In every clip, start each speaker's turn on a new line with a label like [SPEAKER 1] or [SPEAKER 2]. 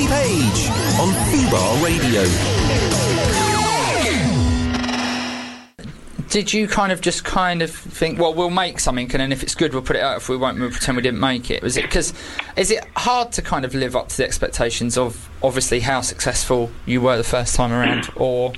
[SPEAKER 1] Page on Fubar Radio.
[SPEAKER 2] Did you kind of think, well, we'll make something, and then if it's good, we'll put it out. If we won't, we'll pretend we didn't make it? Is it hard to kind of live up to the expectations of obviously how successful you were the first time around, or?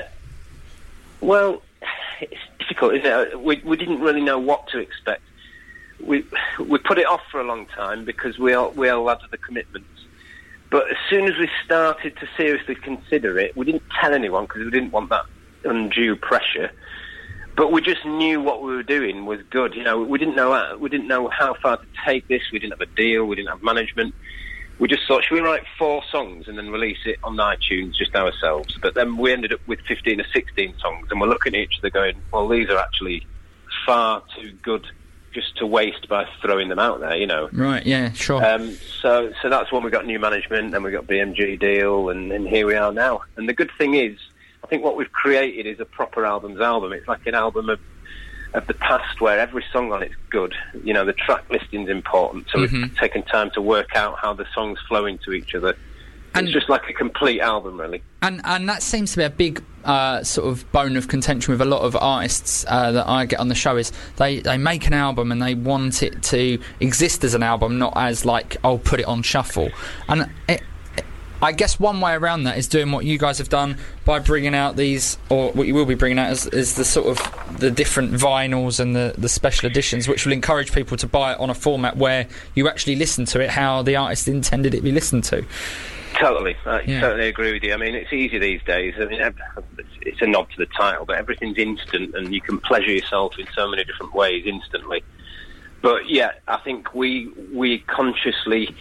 [SPEAKER 3] Well, it's difficult, isn't it? We didn't really know what to expect. We put it off for a long time because we all had the commitments. But as soon as we started to seriously consider it, we didn't tell anyone because we didn't want that undue pressure. But we just knew what we were doing was good. You know, we didn't know how far to take this. We didn't have a deal. We didn't have management. We just thought, should we write 4 songs and then release it on iTunes just ourselves? But then we ended up with 15 or 16 songs, and we're looking at each other going, well, these are actually far too good just to waste by throwing them out there, you know.
[SPEAKER 2] Right, yeah, sure.
[SPEAKER 3] So that's when we got new management, then we got BMG deal, and here we are now. And the good thing is, I think what we've created is a proper album's album. It's like an album of the past where every song on it's good. You know, the track listing's important, so we've taken time to work out how the songs flow into each other. And it's just like a complete album, really. And
[SPEAKER 2] that seems to be a big sort of bone of contention with a lot of artists that I get on the show, is they make an album and they want it to exist as an album, not as like, oh, put it on shuffle. And I guess one way around that is doing what you guys have done by bringing out these, or what you will be bringing out is the sort of the different vinyls and the special editions, which will encourage people to buy it on a format where you actually listen to it how the artist intended it to be listened to.
[SPEAKER 3] Totally. I totally agree with you. I mean, it's easy these days. I mean, it's a nod to the title, but everything's instant and you can pleasure yourself in so many different ways instantly. But yeah, I think we consciously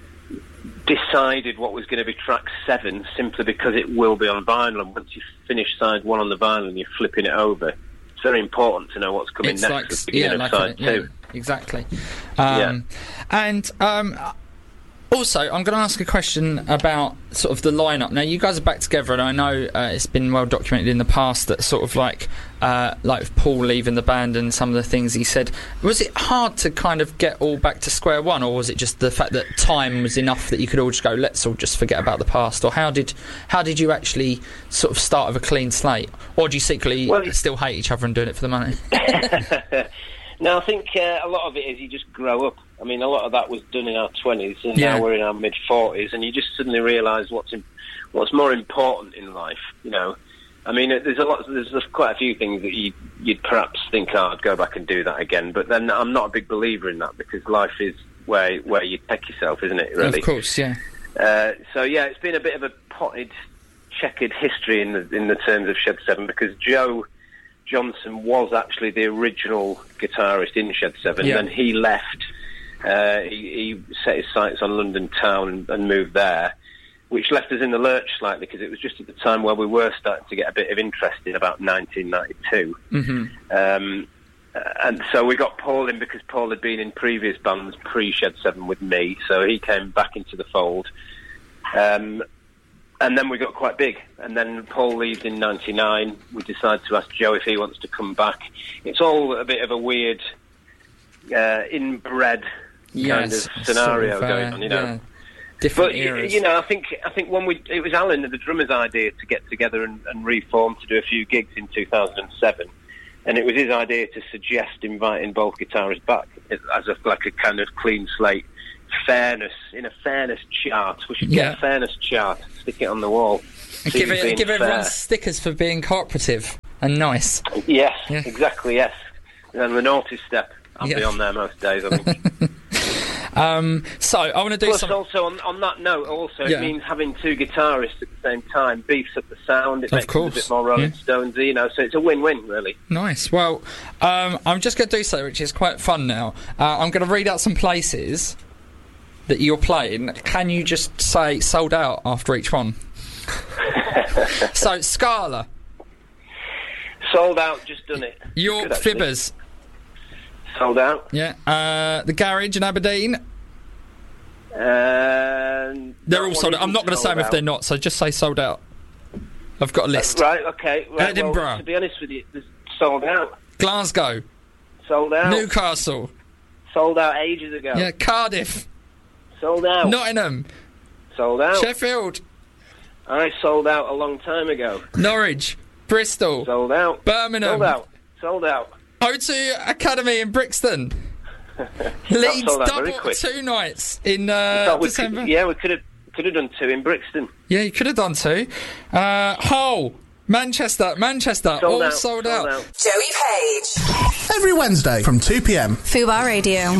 [SPEAKER 3] decided what was going to be track 7 simply because it will be on vinyl, and once you finish side 1 on the vinyl and you're flipping it over, it's very important to know what's coming next at the beginning of side 2.
[SPEAKER 2] Yeah, exactly. And also, I'm going to ask a question about sort of the lineup. Now, you guys are back together, and I know it's been well documented in the past that sort of like with Paul leaving the band and some of the things he said. Was it hard to kind of get all back to square one, or was it just the fact that time was enough that you could all just go, let's all just forget about the past? Or how did you actually sort of start with a clean slate? Or do you secretly still hate each other and doing it for the money?
[SPEAKER 3] No, I think a lot of it is you just grow up. I mean, a lot of that was done in our 20s, and now we're in our mid-40s, and you just suddenly realise what's more important in life, you know. I mean, there's quite a few things that you'd perhaps think, I'd go back and do that again, but then I'm not a big believer in that, because life is where you take yourself, isn't it, really?
[SPEAKER 2] Of course, yeah.
[SPEAKER 3] So, yeah, it's been a bit of a potted, checkered history in the terms of Shed 7, because Joe Johnson was actually the original guitarist in Shed 7, and then he left. He set his sights on London town and moved there, which left us in the lurch slightly, because it was just at the time where we were starting to get a bit of interest in about 1992. And so we got Paul in because Paul had been in previous bands pre-Shed 7 with me, so he came back into the fold. And then we got quite big, and then Paul leaves in 99. We decide to ask Joe if he wants to come back. It's all a bit of a weird inbred kind of scenario sort of, going on, you know.
[SPEAKER 2] Yeah. Different eras.
[SPEAKER 3] You know, I think when it was Alan, the drummer's idea, to get together and reform to do a few gigs in 2007, and it was his idea to suggest inviting both guitarists back as a kind of clean slate. Fairness chart. We should get a fairness chart, stick it on the wall,
[SPEAKER 2] give everyone stickers for being cooperative and nice.
[SPEAKER 3] Yes, exactly. Yes, and the naughty step. I'll be on there most days, I think.
[SPEAKER 2] So I want to do some.
[SPEAKER 3] Also on that note, it means having 2 guitarists at the same time beefs up the sound. It makes it a bit more Rolling Stonesy, you know. So it's a win-win, really.
[SPEAKER 2] Nice. Well, I'm just going to do something which is quite fun now. I'm going to read out some places that you're playing. Can you just say sold out after each one? So Scala,
[SPEAKER 3] sold out. Just done it.
[SPEAKER 2] York Fibbers,
[SPEAKER 3] sold out.
[SPEAKER 2] Yeah. The Garage in Aberdeen. They're all sold out. I'm not going to say them if they're not, so just say sold out. I've got a list.
[SPEAKER 3] Right, okay. Right,
[SPEAKER 2] Edinburgh.
[SPEAKER 3] Well, to be honest with you, it's sold out.
[SPEAKER 2] Glasgow.
[SPEAKER 3] Sold out.
[SPEAKER 2] Newcastle.
[SPEAKER 3] Sold out ages ago.
[SPEAKER 2] Yeah, Cardiff.
[SPEAKER 3] Sold out.
[SPEAKER 2] Nottingham.
[SPEAKER 3] Sold out.
[SPEAKER 2] Sheffield.
[SPEAKER 3] I sold out a long time ago.
[SPEAKER 2] Norwich. Bristol.
[SPEAKER 3] Sold out.
[SPEAKER 2] Birmingham.
[SPEAKER 3] Sold out.
[SPEAKER 2] O2 Academy in Brixton. Leeds
[SPEAKER 3] sold out very
[SPEAKER 2] double
[SPEAKER 3] quick.
[SPEAKER 2] 2 nights in
[SPEAKER 3] We
[SPEAKER 2] December.
[SPEAKER 3] we could have done 2 in Brixton.
[SPEAKER 2] Yeah, you could have done 2. Hull, Manchester, all sold out.
[SPEAKER 4] Joey Page.
[SPEAKER 5] Every Wednesday from 2 p.m.
[SPEAKER 4] Fubar Radio.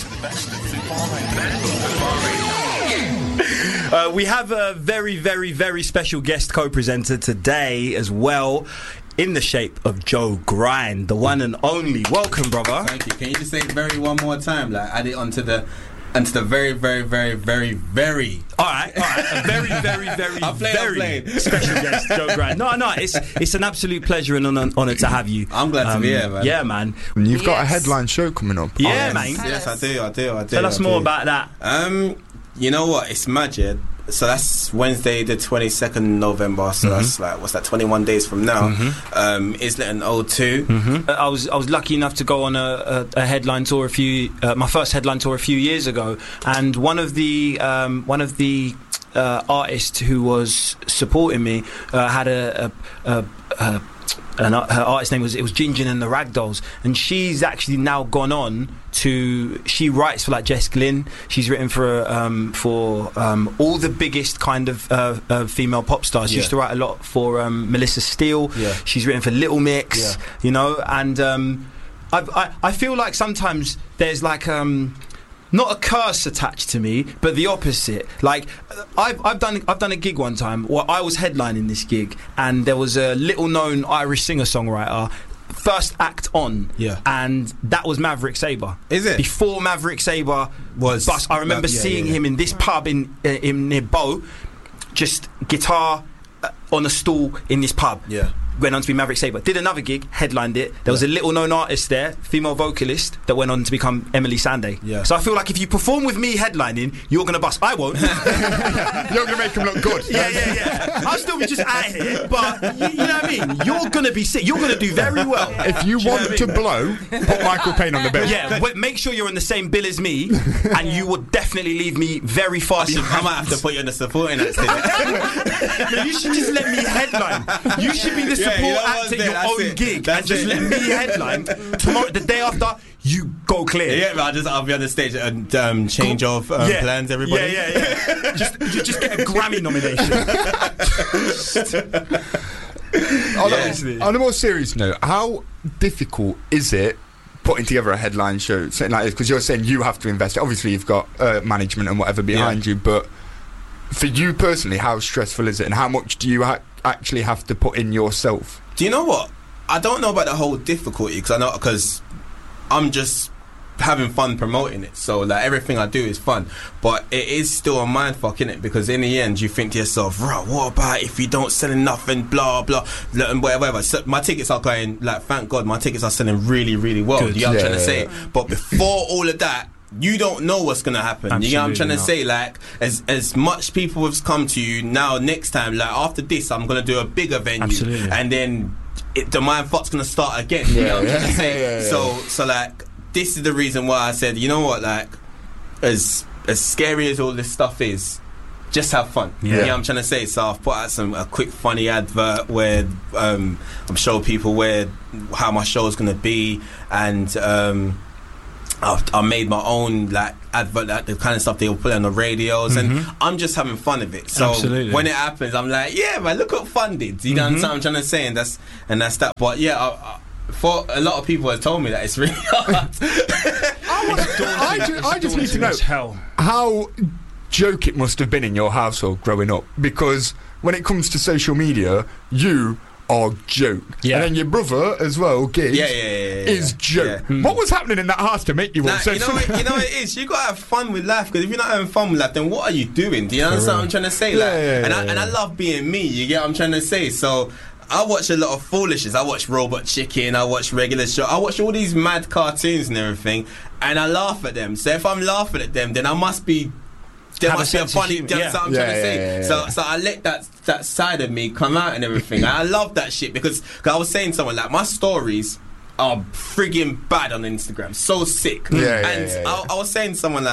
[SPEAKER 6] We have a very, very, very special guest co-presenter today as well, in the shape of Joe Grind, the one and only. Welcome, brother.
[SPEAKER 7] Thank you. Can you just say very one more time? Like, add it onto the very, very, very, very, very.
[SPEAKER 6] All right. A very, very, very, very special guest, Joe Grind. No, it's an absolute pleasure and an honour to have you.
[SPEAKER 7] I'm glad to be here, man.
[SPEAKER 6] Yeah, man.
[SPEAKER 8] And you've got a headline show coming up.
[SPEAKER 6] Yeah, man.
[SPEAKER 7] Yes, I do.
[SPEAKER 6] Tell us more about that.
[SPEAKER 7] You know what? It's magic. So that's Wednesday, the 22nd November. So that's like, what's that? 21 days from now. Islington O2.
[SPEAKER 6] I was lucky enough to go on a headline tour my first headline tour a few years ago, and one of the artists who was supporting me had her artist's name was Gingin and the Ragdolls, and she's actually now gone on to. She writes for like Jess Glynn. She's written for all the biggest kind of female pop stars. She used to write a lot for Melissa Steele. She's written for Little Mix. You know, and I feel like sometimes there's like not a curse attached to me, but the opposite. Like I've done a gig one time where I was headlining this gig, and there was a little known Irish singer-songwriter, first act on, and that was Maverick Sabre.
[SPEAKER 7] Is it?
[SPEAKER 6] Before Maverick Sabre was bust, I remember seeing him in this pub in near Bow, just guitar on a stool in this pub. Went on to be Maverick Sabre. Did another gig, headlined it. There was a little known artist there, female vocalist, that went on to become Emily Sandé. So I feel like if you perform with me headlining, you're going to bust. I won't.
[SPEAKER 8] You're going to make them look good.
[SPEAKER 6] Yeah. I'll still be just out here, but you know what I mean? You're going to be sick. You're going to do very well.
[SPEAKER 8] If you want to blow, put Michael Payne on the bill.
[SPEAKER 6] Yeah, but make sure you're on the same bill as me, and you will definitely leave me very far behind.
[SPEAKER 7] I might have to put you on the supporting act.
[SPEAKER 6] No, you should just let me headline. You should be the support act at your own gig and just let me headline. Tomorrow, the day after, you go clear.
[SPEAKER 7] Yeah, I'll be on the stage and change of plans, everybody.
[SPEAKER 6] Yeah. just get a Grammy nomination.
[SPEAKER 8] On a more serious note, how difficult is it putting together a headline show, something like this? Because you're saying you have to invest. Obviously, you've got management and whatever behind you, but for you personally, how stressful is it, and how much do you actually have to put in yourself?
[SPEAKER 7] Do you know what? I don't know about the whole difficulty, because I'm just having fun promoting it. So like everything I do is fun, but it is still a mindfuck, innit? Because in the end, you think to yourself, right, what about if you don't sell enough and blah blah and whatever. So my tickets are going, like, thank God, my tickets are selling really, really well.
[SPEAKER 6] Good.
[SPEAKER 7] You know what I'm trying to say? But before all of that, you don't know what's gonna happen.
[SPEAKER 6] Absolutely,
[SPEAKER 7] you know what I'm trying to say? Like, as much people have come to you now, next time, like after this, I'm gonna do a bigger venue.
[SPEAKER 6] Absolutely.
[SPEAKER 7] And then the mindfuck's gonna start again. You know what I'm trying to say? So like, this is the reason why I said, you know what, like, as scary as all this stuff is, just have fun. You know what I'm trying to say? So I've put out a quick funny advert where I'm showing people how my show's gonna be, and I made my own like advert, like the kind of stuff they'll put on the radios, and I'm just having fun with it. So when it happens, I'm like, yeah, man, look what fun did. You know what I'm trying to say? And that's that. But yeah, for a lot of people have told me that it's really hard.
[SPEAKER 8] I just need to know how joke it must have been in your household growing up, because when it comes to social media, you are joke. And then your brother as well, Gigs, is joke. What was happening in that house to make you want social media?
[SPEAKER 7] You know what it is? You gotta have fun with life, because if you're not having fun with life, then what are you doing? Do you understand what I'm trying to say? And I love being me, you get what I'm trying to say? So I watch a lot of foolishness. I watch Robot Chicken, I watch regular show, I watch all these mad cartoons and everything, and I laugh at them. So if I'm laughing at them, then I must be, there must be a funny. That's what I'm trying to say. So I let that side of me come out and everything. I love that shit, because I was saying to someone, like, my stories are frigging bad on Instagram, so sick. I was saying to someone, like,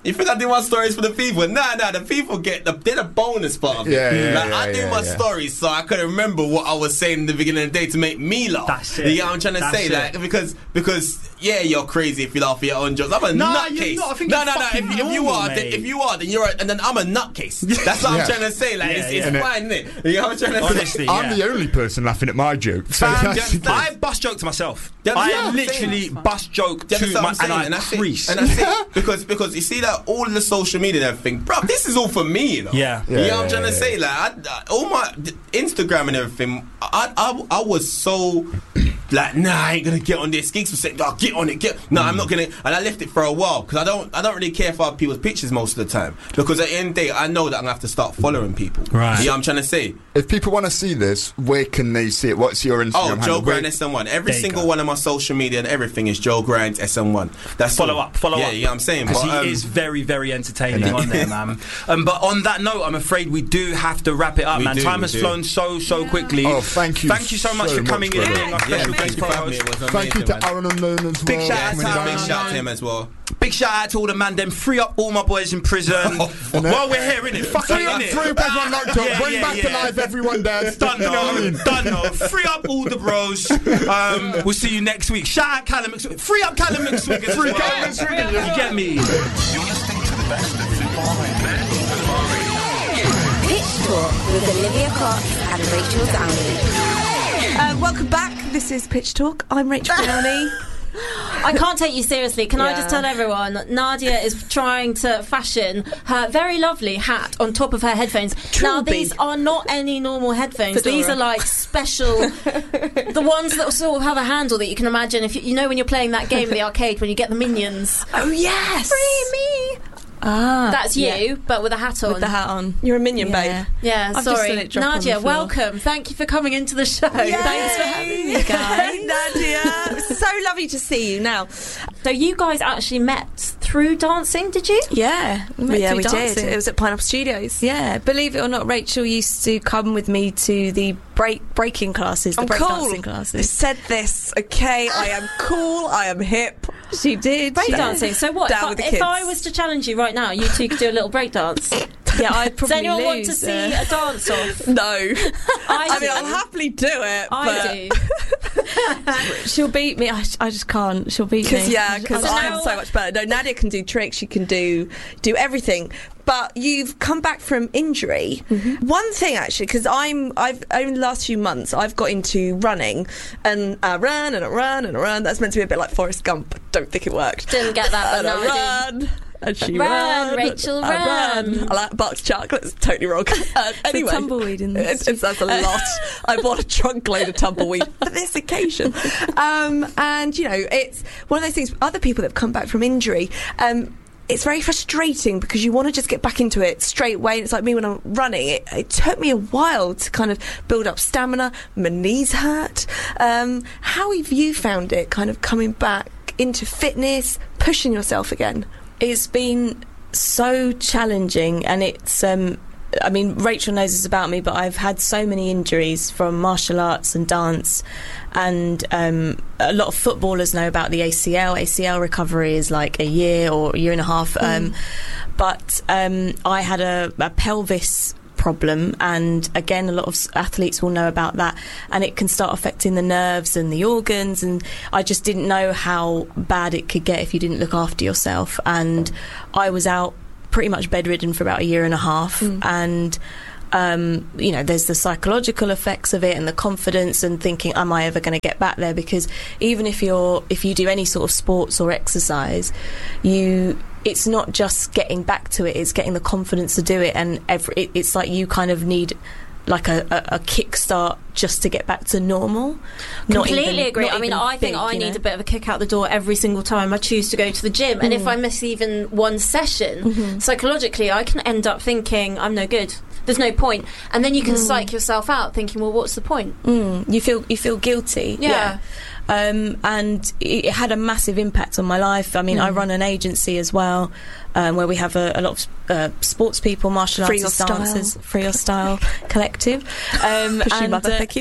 [SPEAKER 7] You think I do my stories for the people? Nah, the people they're the bonus part of it. I do my stories so I could remember what I was saying in the beginning of the day to make me laugh.
[SPEAKER 6] That's it.
[SPEAKER 7] You know what I'm trying to say? Like, because you're crazy if you laugh at your own jokes. I'm a nutcase. If you are, then you're right, and then I'm a nutcase. That's what I'm trying to say. Like, it's fine, isn't it? You know what I'm trying to say?
[SPEAKER 6] Honestly,
[SPEAKER 8] I'm the only person laughing at my jokes.
[SPEAKER 6] I bust joke to myself. I literally bust joke to my and I crease.
[SPEAKER 7] And that's it. Because you see that all the social media and everything, bro, this is all for me, you know.
[SPEAKER 6] You
[SPEAKER 7] know what I'm trying to say? Like, all my Instagram and everything, I was so like, nah, I ain't gonna get on this. Geeks were saying, oh, get on it, no, I'm not gonna. And I left it for a while because I don't really care for other people's pictures most of the time, because at the end of the day I know that I'm gonna have to start following people. Right. You know what I'm trying to say?
[SPEAKER 8] If people want to see this, where can they see it? What's your Instagram handle?
[SPEAKER 7] Joe Grind SN1. Every single one of my social media and everything is Joe Grind SN1. That's
[SPEAKER 6] follow up.
[SPEAKER 7] Yeah, you know what I'm saying?
[SPEAKER 6] Because he is very, very entertaining on there, man. But on that note, I'm afraid we do have to wrap it up, man. Time has flown so quickly.
[SPEAKER 8] Oh, thank you.
[SPEAKER 6] Thank you so much for coming in and being our special guest co-host.
[SPEAKER 8] Thank you to Aaron Unknown as well.
[SPEAKER 6] Big shout out to
[SPEAKER 7] him as well.
[SPEAKER 6] Big shout out to all the man them. Free up all my boys in prison. While we're here, innit? Fucking innit?
[SPEAKER 8] Free up everyone locked up. Bring back to life everyone dead.
[SPEAKER 6] Done no. Free up all the bros. We'll see you next week. Shout out Callum McSwiggan. Free up Callum McSwiggan. Free Callum McSwiggan. You get me?
[SPEAKER 1] You're listening to the best of Football Radio.
[SPEAKER 4] Pitch Talk with Olivia Cox and Rachel Downey.
[SPEAKER 9] Welcome back. This is Pitch Talk. I'm Rachel Downey.
[SPEAKER 10] I can't take you seriously. Can I just tell everyone, Nadia is trying to fashion her very lovely hat on top of her headphones. Now, these are not any normal headphones.
[SPEAKER 9] Fedora.
[SPEAKER 10] These are like special, the ones that sort of have a handle that you can imagine if you know when you're playing that game in the arcade when you get the minions.
[SPEAKER 9] Oh yes,
[SPEAKER 10] Free me. That's you, but with a hat on.
[SPEAKER 9] With the hat on. You're a minion, babe.
[SPEAKER 10] Yeah,
[SPEAKER 9] I've
[SPEAKER 10] sorry.
[SPEAKER 9] just let it drop
[SPEAKER 10] Nadia,
[SPEAKER 9] on the floor.
[SPEAKER 10] welcome. Thank you for coming into the show.
[SPEAKER 9] Yay.
[SPEAKER 10] Thanks for having me, guys.
[SPEAKER 9] Nadia, so lovely to see you now.
[SPEAKER 10] So you guys actually met through dancing, did you?
[SPEAKER 9] Yeah, we did.
[SPEAKER 10] dancing.
[SPEAKER 9] It was at Pineapple Studios.
[SPEAKER 11] Yeah, believe it or not, Rachel used to come with me to the breaking classes, the breakdancing classes.
[SPEAKER 9] I said this, okay? I am cool, I am hip.
[SPEAKER 11] She did.
[SPEAKER 10] Breakdancing. So what? If I was to challenge you right now, you two could do a little breakdance.
[SPEAKER 11] Yeah, I'd probably
[SPEAKER 10] Does anyone
[SPEAKER 11] lose.
[SPEAKER 10] want to see a dance off?
[SPEAKER 9] No.
[SPEAKER 10] I
[SPEAKER 9] mean, I'll happily do it.
[SPEAKER 10] I do.
[SPEAKER 11] She'll beat me. I just can't. She'll beat me.
[SPEAKER 9] Because I'm so much better. No, Nadia can do tricks. She can do everything. But you've come back from injury. Mm-hmm. One thing, actually, because I've over the last few months I've got into running, and I run and I run and I run. That's meant to be a bit like Forrest Gump. Don't think it worked.
[SPEAKER 10] Didn't get that, but
[SPEAKER 9] and
[SPEAKER 10] no,
[SPEAKER 9] I run. And she
[SPEAKER 10] run, Rachel, run.
[SPEAKER 9] I like box chocolate. It's totally wrong. Anyway,
[SPEAKER 11] tumbleweed in this.
[SPEAKER 9] That's a lot. I bought a trunk load of tumbleweed for this occasion. And you know, it's one of those things. Other people that have come back from injury. It's very frustrating because you want to just get back into it straight away. It's like me when I'm running. It took me a while to kind of build up stamina. My knees hurt. How have you found it, kind of coming back into fitness, pushing yourself again?
[SPEAKER 11] It's been so challenging, and it's I mean, Rachel knows this about me, but I've had so many injuries from martial arts and dance, and a lot of footballers know about the ACL. ACL recovery is like a year or a year and a half. But I had a pelvis problem, and again, a lot of athletes will know about that, and it can start affecting the nerves and the organs, and I just didn't know how bad it could get if you didn't look after yourself. And I was out pretty much bedridden for about a year and a half, and you know, there's the psychological effects of it and the confidence and thinking, am I ever going to get back there? Because even if you do any sort of sports or exercise, it's not just getting back to it, it's getting the confidence to do it, and it's like you kind of need like a kickstart just to get back to normal.
[SPEAKER 10] Completely agree. I mean, I think I need a bit of a kick out the door every single time I choose to go to the gym, and if I miss even one session, psychologically I can end up thinking I'm no good, there's no point, and then you can psych yourself out thinking, well, what's the point?
[SPEAKER 11] You feel guilty.
[SPEAKER 10] Yeah.
[SPEAKER 11] And it had a massive impact on my life. I mean, I run an agency as well, where we have a lot of sports people, martial artists, dancers, Free Your Style Collective.
[SPEAKER 9] Pushy mother, thank you.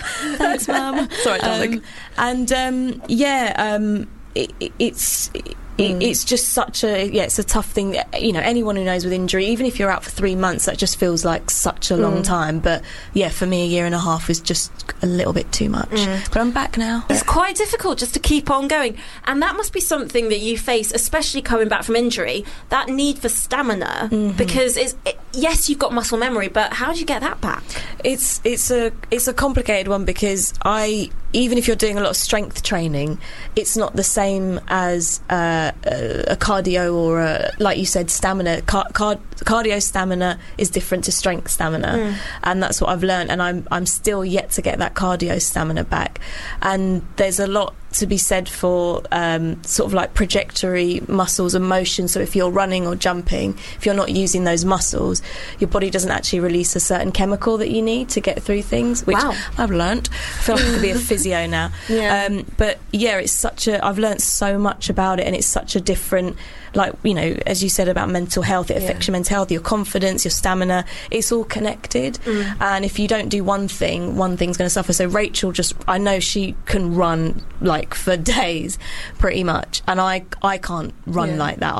[SPEAKER 11] Thanks, Mum.
[SPEAKER 9] Sorry, darling.
[SPEAKER 11] It's it's just such a it's a tough thing. You know, anyone who knows with injury, even if you're out for 3 months, that just feels like such a long time. But yeah, for me, 1.5 years is just a little bit too much. But I'm back now.
[SPEAKER 10] It's quite difficult just to keep on going, and that must be something that you face, especially coming back from injury. That need for stamina, because yes, you've got muscle memory, but how do you get that back?
[SPEAKER 11] It's a complicated one, because even if you're doing a lot of strength training, it's not the same as a cardio or like you said, stamina. Cardio stamina is different to strength stamina, and that's what I've learned. And I'm still yet to get that cardio stamina back. And there's a lot to be said for sort of like trajectory muscles and motion. So if you're running or jumping, if you're not using those muscles, your body doesn't actually release a certain chemical that you need to get through things, which I've learnt. I feel like I could be a physio now. But yeah, it's I've learnt so much about it, and it's such a different, like, you know, as you said about mental health, it affects your mental health, your confidence, your stamina. It's all connected, and if you don't do one thing's going to suffer. So Rachel, I know she can run like for days, pretty much, and I can't run like that.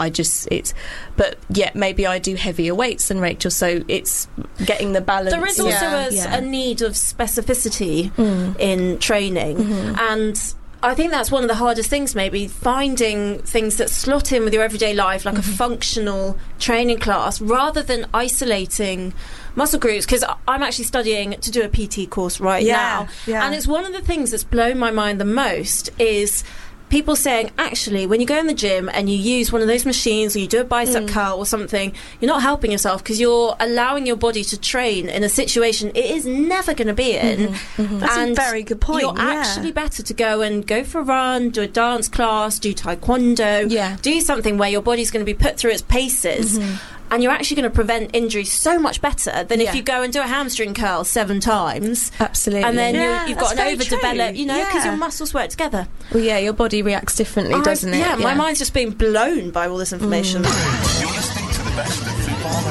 [SPEAKER 11] But yet maybe I do heavier weights than Rachel, so it's getting the balance.
[SPEAKER 10] There is also a need of specificity in training, and I think that's one of the hardest things, maybe, finding things that slot in with your everyday life, like a functional training class, rather than isolating muscle groups. Because I'm actually studying to do a PT course right now, and it's one of the things that's blown my mind the most is people saying, actually, when you go in the gym and you use one of those machines, or you do a bicep curl or something, you're not helping yourself, because you're allowing your body to train in a situation it is never going to be in.
[SPEAKER 9] That's a very good point.
[SPEAKER 10] You're actually better to go for a run, do a dance class, do taekwondo, do something where your body's going to be put through its paces. And you're actually going to prevent injury so much better than if you go and do a hamstring curl 7 times.
[SPEAKER 11] Absolutely.
[SPEAKER 10] And then you've got an overdeveloped, because your muscles work together.
[SPEAKER 11] Well, your body reacts differently, doesn't it?
[SPEAKER 10] Yeah, my mind's just being blown by all this information.
[SPEAKER 1] You're listening to the best of Football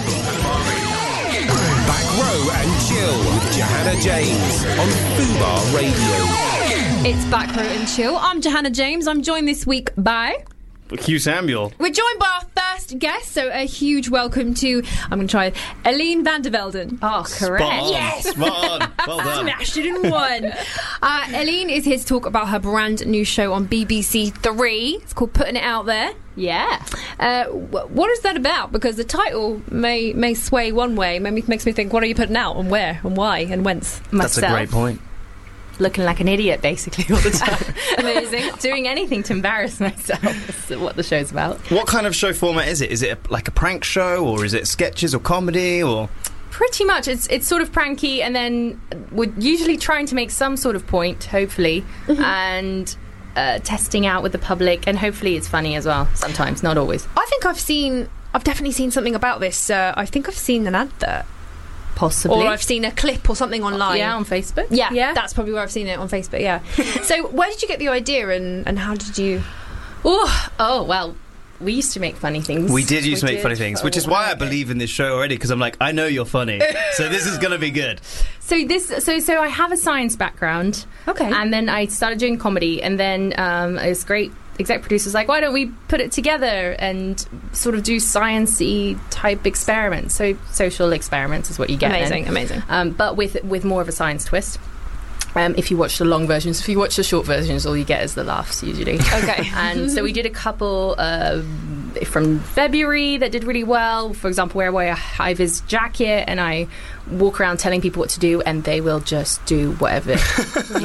[SPEAKER 1] Radio.
[SPEAKER 12] Back Row and Chill with Johanna James on Fubar Radio.
[SPEAKER 13] It's Back Row and Chill. I'm Johanna James. I'm joined this week by
[SPEAKER 14] Hugh Samuel.
[SPEAKER 13] We're joined by our first guest, so a huge welcome to, I'm going to try it, Eline van der Velden. Oh, correct.
[SPEAKER 14] Spot on.
[SPEAKER 13] Yes!
[SPEAKER 14] Spot on. Well done.
[SPEAKER 13] Smashed it in one. Eline is here to talk about her brand new show on BBC Three. It's called Putting It Out There. Yeah. What is that about? Because the title may sway one way, makes me think, what are you putting out, and where, and why, and whence? Myself.
[SPEAKER 14] That's a great point.
[SPEAKER 13] Looking like an idiot, basically, all the time. Amazing. Doing anything to embarrass myself. That's what the show's about.
[SPEAKER 14] What kind of show format is it? Is it like a prank show, or is it sketches or comedy, or...?
[SPEAKER 13] Pretty much. It's sort of pranky, and then we're usually trying to make some sort of point, hopefully, and testing out with the public, and hopefully it's funny as well, sometimes, not always.
[SPEAKER 15] I think I've definitely seen something about this. I think I've seen an advert.
[SPEAKER 13] Possibly.
[SPEAKER 15] Or I've seen a clip or something online.
[SPEAKER 13] Yeah, on Facebook.
[SPEAKER 15] Yeah, that's probably where I've seen it, on Facebook, yeah. So where did you get the idea, and how did you...
[SPEAKER 13] Oh, well, we used to make funny things.
[SPEAKER 14] We did used to make funny things, which is why I believe in this show already, because I'm like, I know you're funny, so this is going to be good.
[SPEAKER 13] So I have a science background.
[SPEAKER 15] Okay.
[SPEAKER 13] And then I started doing comedy, and then this great exec producer's like, why don't we put it together and sort of do science-y type experiments? So social experiments is what you get.
[SPEAKER 15] Amazing.
[SPEAKER 13] But with more of a science twist. If you watch the long versions, if you watch the short versions, all you get is the laughs usually.
[SPEAKER 15] Okay.
[SPEAKER 13] And so we did a couple from February that did really well. For example, where I wear a high-vis jacket and I walk around telling people what to do, and they will just do whatever